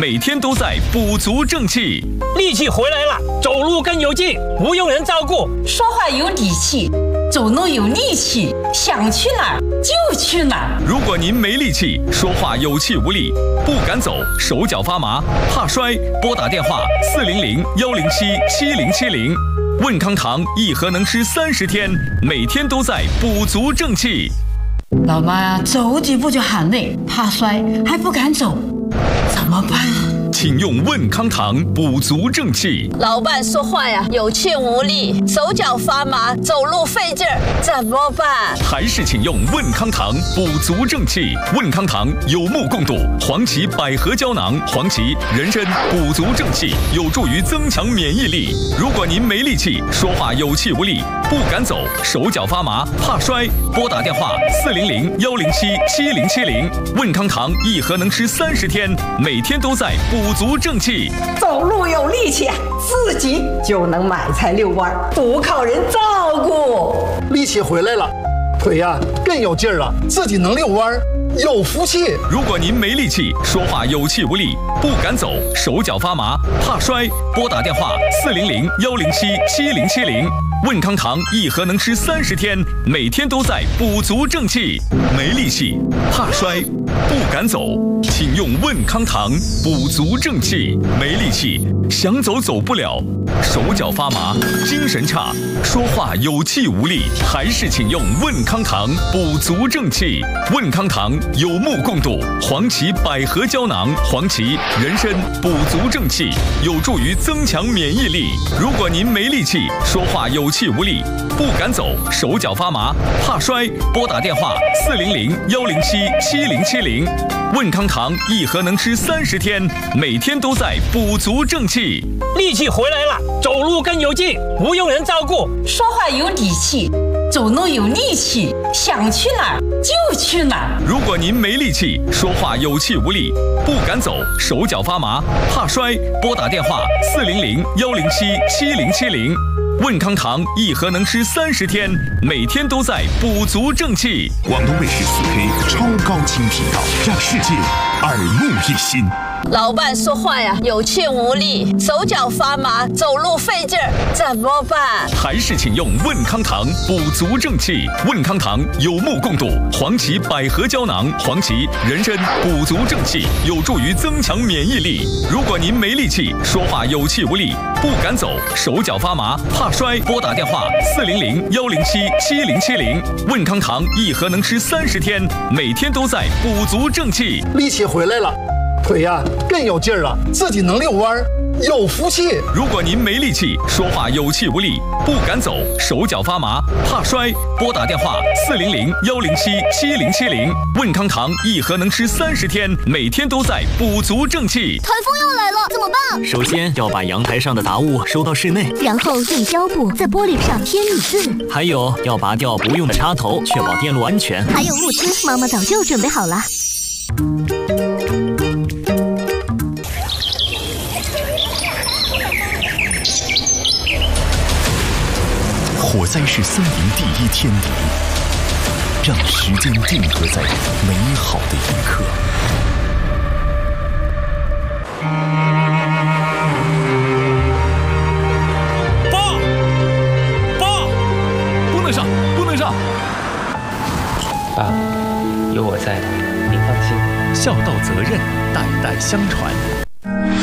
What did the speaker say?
每天都在补足正气。 力气回来了，走路更有劲，不用人照顾， 说话有底气，走路有力气，想去哪儿就去哪儿。 如果您没力气，说话有气无力，不敢走，手脚发麻，怕摔，拨打电话400-107-7070。问康堂一盒能吃30天，每天都在补足正气。 老妈呀，走几步就喊累，怕摔还不敢走，怎么办？ 请用问康堂补足正气。 老伴说话呀有气无力，手脚发麻，走路费劲儿，怎么办？ 还是请用问康堂补足正气。问康堂有目共睹，黄芪百合胶囊，黄芪、人参补足正气，有助于增强免疫力。如果您没力气，说话有气无力，不敢走，手脚发麻，怕摔，拨打电话400-107-7070。问康堂一盒能吃30天，每天都在补足正气。 走路有力气，自己就能买菜遛弯，不靠人照顾。 力气回来了，腿呀更有劲儿了，自己能遛弯，有福气。 如果您没力气，说话有气无力，不敢走，手脚发麻，怕摔，拨打电话400-107-7070。问康堂一盒能吃30天，每天都在补足正气。没力气，怕摔，不敢走，请用问康堂补足正气。没力气，想走走不了，手脚发麻，精神差，说话有气无力，还是请用问康堂补足正气。问康堂有目共睹，黄芪百合胶囊，黄芪、人参补足正气，有助于增强免疫力。如果您没力气，说话有气无力，不敢走，手脚发麻，怕摔，拨打电话400-107-7070。问康堂一盒能吃30天，每天都在补足正气。 力气回来了，走路更有劲，不用人照顾， 说话有底气，走路有力气，想去哪儿就去哪儿。 如果您没力气，说话有气无力，不敢走，手脚发麻，怕摔，拨打电话400-107-7070。问康堂一盒能吃30天，每天都在补足正气。 广东卫视4K 超高清频道，让世界耳目一新。 老伴说话呀有气无力，手脚发麻，走路费劲儿，怎么办？ 还是请用问康堂补足正气。问康堂有目共睹，黄芪百合胶囊，黄芪、人参补足正气，有助于增强免疫力。如果您没力气，说话有气无力，不敢走，手脚发麻，怕摔，拨打电话400-107-7070。问康堂一盒能吃30天，每天都在补足正气。 力气回来了，腿呀更有劲儿了，自己能遛弯，有福气。 如果您没力气，说话有气无力，不敢走，手脚发麻，怕摔，拨打电话400-107-7070。问康堂一盒能吃30天，每天都在补足正气。 台风要来了，怎么办？ 首先要把阳台上的杂物收到室内， 然后用胶布在玻璃上贴米字， 还有要拔掉不用的插头，确保电路安全。 还有木梯，妈妈早就准备好了。 火灾是森林第一天敌，让时间定格在美好的一刻。 爸， 不能上，不能上！ 爸，有我在，您放心。 孝道责任，代代相传。